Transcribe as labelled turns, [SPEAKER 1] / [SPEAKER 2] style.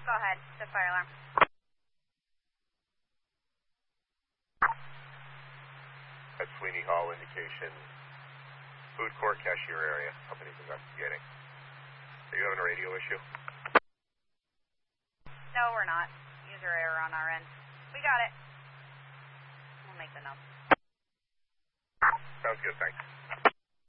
[SPEAKER 1] go ahead. The fire alarm.
[SPEAKER 2] At Sweeney Hall indication, food court cashier area. Company's investigating. Are you having a radio issue?
[SPEAKER 1] No, we're not. User error on our end. We got it. We'll make the note.
[SPEAKER 2] Sounds good, thanks.